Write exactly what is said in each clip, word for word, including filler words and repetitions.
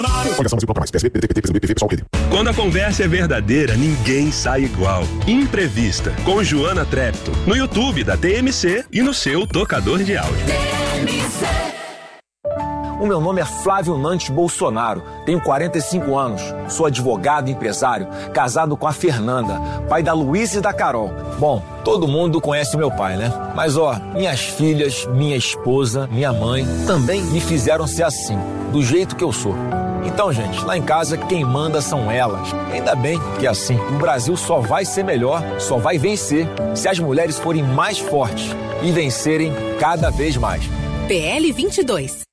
Quando a conversa é verdadeira, ninguém sai igual. Imprevista, com Joana Trepto, no YouTube da T M C e no seu tocador de áudio. O meu nome é Flávio Nantes Bolsonaro, tenho quarenta e cinco anos, sou advogado e empresário, casado com a Fernanda, pai da Luísa e da Carol. Bom, todo mundo conhece meu pai, né? Mas ó, minhas filhas, minha esposa, minha mãe também me fizeram ser assim, do jeito que eu sou. Então, gente, lá em casa quem manda são elas. Ainda bem que é assim, o Brasil só vai ser melhor, só vai vencer, se as mulheres forem mais fortes e vencerem cada vez mais. P L vinte e dois.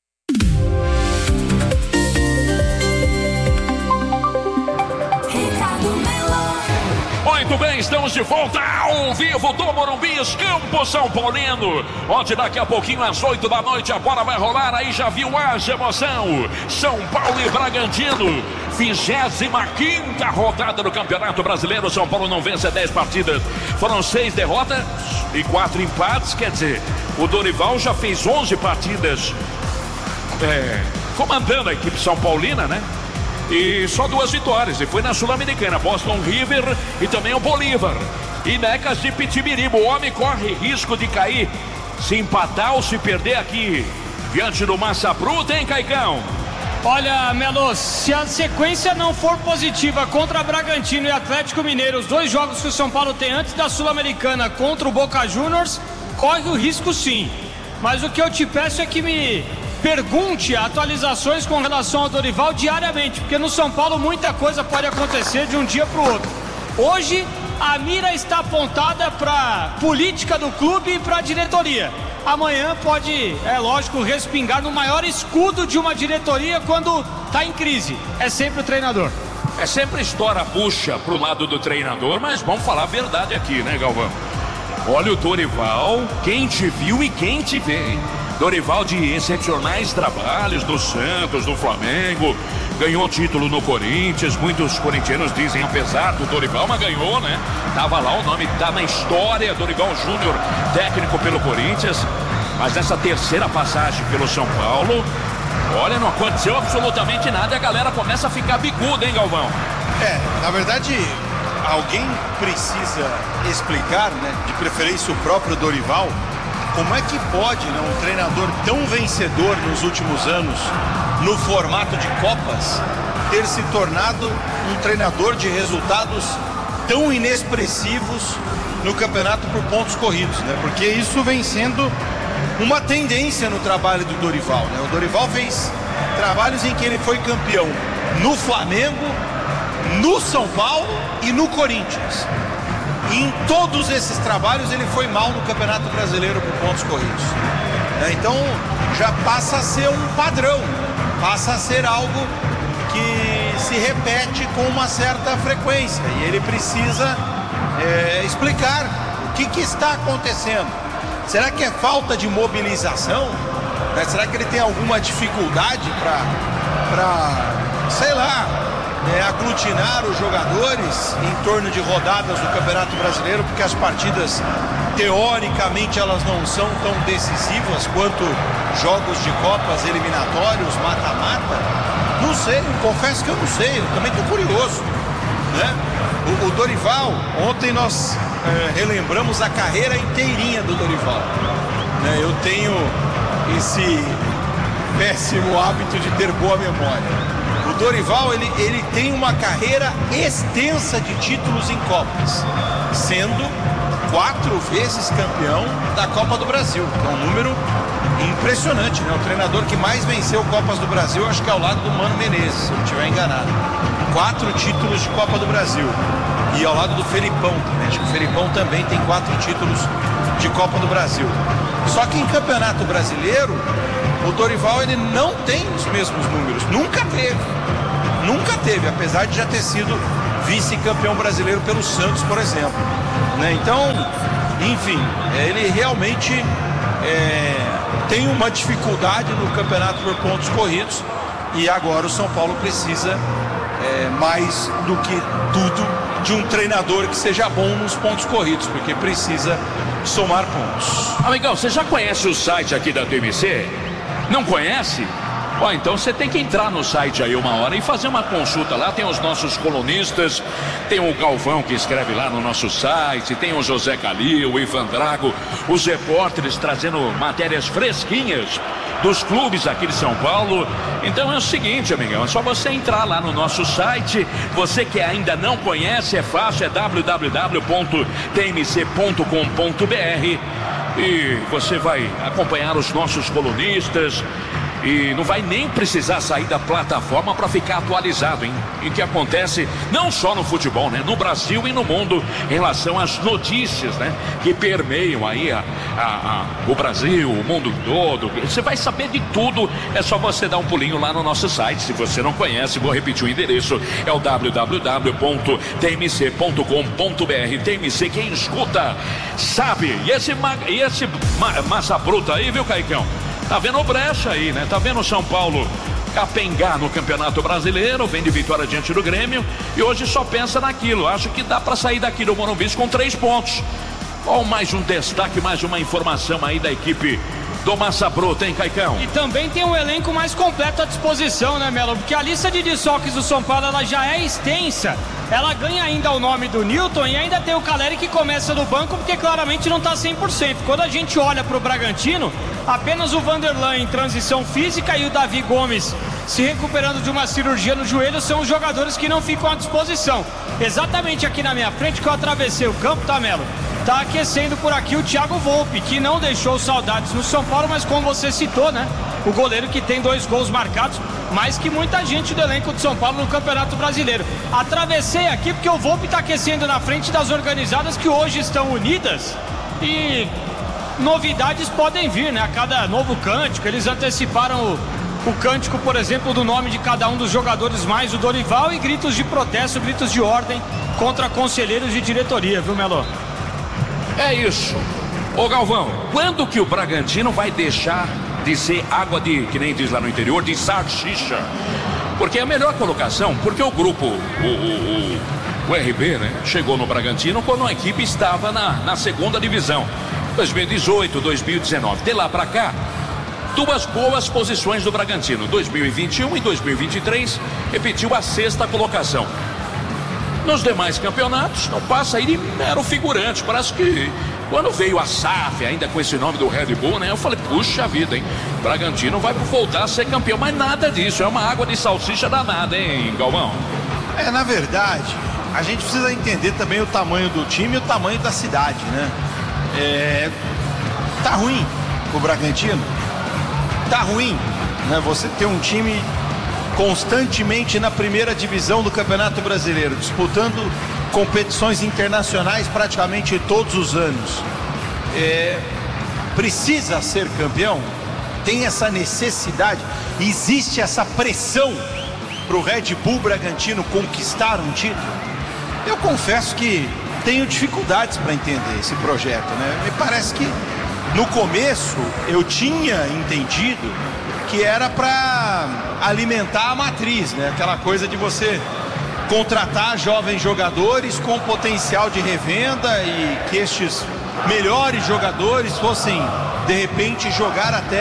Muito bem, estamos de volta ao vivo do Morumbi, Campo São Paulino, onde daqui a pouquinho às oito da noite a bola vai rolar, aí já viu haja emoção. São Paulo e Bragantino, vigésima quinta rodada do Campeonato Brasileiro. São Paulo não vence dez partidas, foram seis derrotas e quatro empates, quer dizer, o Dorival já fez onze partidas é, comandando a equipe São Paulina, né? E só duas vitórias, e foi na Sul-Americana, Boston River e também o Bolívar. E Necas de Pitibiribo, o homem corre risco de cair, se empatar ou se perder aqui diante do Massa Bruta, hein, Caicão? Olha, Melo, se a sequência não for positiva contra Bragantino e Atlético Mineiro, os dois jogos que o São Paulo tem antes da Sul-Americana contra o Boca Juniors, corre o risco sim. Mas o que eu te peço é que me pergunte atualizações com relação ao Dorival diariamente, porque no São Paulo muita coisa pode acontecer de um dia para o outro. Hoje a mira está apontada para a política do clube e para a diretoria. Amanhã pode, é lógico, respingar no maior escudo de uma diretoria quando está em crise. É sempre o treinador. É sempre estoura a bucha pro lado do treinador, mas vamos falar a verdade aqui, né, Galvão? Olha o Dorival, quem te viu e quem te vê. Dorival de excepcionais trabalhos do Santos, do Flamengo, ganhou título no Corinthians, muitos corintianos dizem apesar do Dorival, mas ganhou, né? Tava lá, o nome tá na história, Dorival Júnior, técnico pelo Corinthians, mas nessa terceira passagem pelo São Paulo, olha, não aconteceu absolutamente nada e a galera começa a ficar bicuda, hein, Galvão? É, na verdade, alguém precisa explicar, né, de preferência o próprio Dorival, como é que pode, né, um treinador tão vencedor nos últimos anos, no formato de Copas, ter se tornado um treinador de resultados tão inexpressivos no campeonato por pontos corridos, né? Porque isso vem sendo uma tendência no trabalho do Dorival, né? O Dorival fez trabalhos em que ele foi campeão no Flamengo, no São Paulo e no Corinthians. E em todos esses trabalhos ele foi mal no Campeonato Brasileiro por pontos corridos. Então já passa a ser um padrão, passa a ser algo que se repete com uma certa frequência. E ele precisa é, explicar o que, que está acontecendo. Será que é falta de mobilização? Né? Será que ele tem alguma dificuldade para, sei lá, É, aglutinar os jogadores em torno de rodadas do Campeonato Brasileiro, porque as partidas teoricamente elas não são tão decisivas quanto jogos de Copas eliminatórios, mata-mata? Não sei, confesso que eu não sei, eu também estou curioso, né? O, o Dorival, ontem nós é, relembramos a carreira inteirinha do Dorival, né? Eu tenho esse péssimo hábito de ter boa memória. O Dorival, ele, ele tem uma carreira extensa de títulos em Copas, sendo quatro vezes campeão da Copa do Brasil, que é um número impressionante, né? O treinador que mais venceu Copas do Brasil, acho que é ao lado do Mano Menezes, se eu não estiver enganado. Quatro títulos de Copa do Brasil. E ao lado do Felipão também, acho que o Felipão também tem quatro títulos de Copa do Brasil. Só que em Campeonato Brasileiro, o Dorival ele não tem os mesmos números, nunca teve, nunca teve, apesar de já ter sido vice-campeão brasileiro pelo Santos, por exemplo, né? Então, enfim, ele realmente é, tem uma dificuldade no campeonato por pontos corridos e agora o São Paulo precisa é, mais do que tudo de um treinador que seja bom nos pontos corridos, porque precisa somar pontos. Amigão, você já conhece o site aqui da T M C? Não conhece? Ó, então você tem que entrar no site aí uma hora e fazer uma consulta lá. Tem os nossos colunistas, tem o Galvão que escreve lá no nosso site, tem o José Calil, o Ivan Drago, os repórteres trazendo matérias fresquinhas dos clubes aqui de São Paulo. Então é o seguinte, amigão, é só você entrar lá no nosso site. Você que ainda não conhece, é fácil, é w w w ponto t m c ponto com ponto b r e você vai acompanhar os nossos colunistas. E não vai nem precisar sair da plataforma para ficar atualizado, hein? E que acontece não só no futebol, né? No Brasil e no mundo, em relação às notícias, né? Que permeiam aí a, a, a, o Brasil, o mundo todo. Você vai saber de tudo, é só você dar um pulinho lá no nosso site. Se você não conhece, vou repetir o endereço, é o w w w ponto t m c ponto com ponto b r. T M C, quem escuta sabe. E esse, e esse massa bruta aí, viu, Caicão? Tá vendo brecha aí, né? Tá vendo o São Paulo capengar no Campeonato Brasileiro, vem de vitória diante do Grêmio e hoje só pensa naquilo. Acho que dá pra sair daqui do Morumbi com três pontos. Ó, mais um destaque, mais uma informação aí da equipe do Massa Bruta, hein, Caicão? E também tem um elenco mais completo à disposição, né, Melo? Porque a lista de desfalques do São Paulo, ela já é extensa. Ela ganha ainda o nome do Newton e ainda tem o Caleri que começa no banco porque claramente não tá cem por cento. Quando a gente olha pro Bragantino, apenas o Vanderlan em transição física e o Davi Gomes se recuperando de uma cirurgia no joelho são os jogadores que não ficam à disposição. Exatamente aqui na minha frente que eu atravessei o campo, tá, Melo? Tá aquecendo por aqui o Thiago Volpi, que não deixou saudades no São Paulo, mas como você citou, né? O goleiro que tem dois gols marcados, mais que muita gente do elenco de São Paulo no Campeonato Brasileiro. Atravessei aqui porque o Volpi tá aquecendo na frente das organizadas que hoje estão unidas e novidades podem vir, né? A cada novo cântico, eles anteciparam o, o cântico, por exemplo, do nome de cada um dos jogadores mais o Dorival e gritos de protesto, gritos de ordem contra conselheiros de diretoria, viu, Melo? É isso. Ô Galvão, quando que o Bragantino vai deixar de ser água de, que nem diz lá no interior, de salsicha? Porque é a melhor colocação, porque o grupo, o, o, o, o R B, né, chegou no Bragantino quando a equipe estava na, na segunda divisão. dois mil e dezoito, dois mil e dezenove. De lá pra cá, duas boas posições do Bragantino. dois mil e vinte e um e dois mil e vinte e três repetiu a sexta colocação. Nos demais campeonatos, não passa aí de mero figurante. Parece que quando veio a S A F, ainda com esse nome do Red Bull, né? Eu falei, puxa vida, hein? Bragantino vai voltar a ser campeão, mas nada disso. É uma água de salsicha danada, hein, Galvão? É, na verdade, a gente precisa entender também o tamanho do time e o tamanho da cidade, né? É, tá ruim o Bragantino, tá ruim, né? Você ter um time constantemente na primeira divisão do Campeonato Brasileiro, disputando competições internacionais praticamente todos os anos. É, precisa ser campeão, tem essa necessidade, existe essa pressão para o Red Bull Bragantino conquistar um título. Eu confesso que tenho dificuldades para entender esse projeto, né? Me parece que no começo eu tinha entendido que era para alimentar a matriz, né? Aquela coisa de você contratar jovens jogadores com potencial de revenda e que estes melhores jogadores fossem de repente jogar até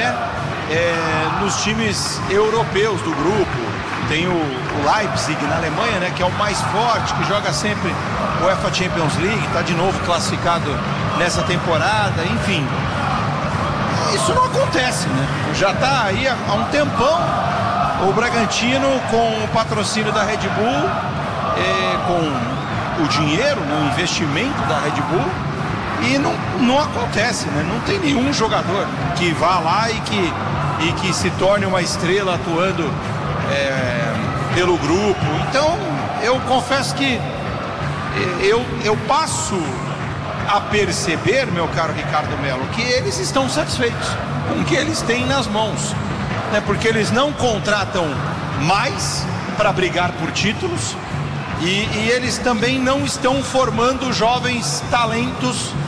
é, nos times europeus do grupo. Tem o, o Leipzig na Alemanha, né, que é o mais forte, que joga sempre o UEFA Champions League, está de novo classificado nessa temporada, enfim. Isso não acontece, né? Já está aí há, há um tempão o Bragantino com o patrocínio da Red Bull, é, com o dinheiro, né, o investimento da Red Bull, e não, não acontece, né? Não tem nenhum jogador que vá lá e que, e que se torne uma estrela atuando É, pelo grupo. Então eu confesso que eu, eu passo a perceber, meu caro Ricardo Melo, que eles estão satisfeitos com o que eles têm nas mãos, né? Porque eles não contratam mais para brigar por títulos e, e eles também não estão formando jovens talentos